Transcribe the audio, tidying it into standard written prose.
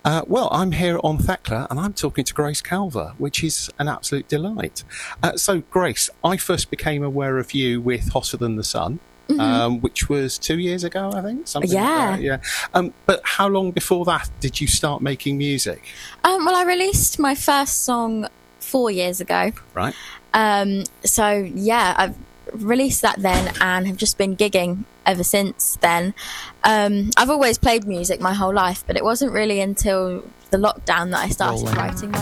Well, I'm here on Thekla and I'm talking to Grace Calver, which is an absolute delight. So, Grace, I first became aware of you with Hotter Than the Sun, which was 2 years ago, I think. Something like that, yeah. But how long before that did you start making music? Well, I released my first song 4 years ago. Right. So, yeah, I've released that then and have just been gigging ever since then. I've always played music my whole life, but it wasn't really until the lockdown that I started writing my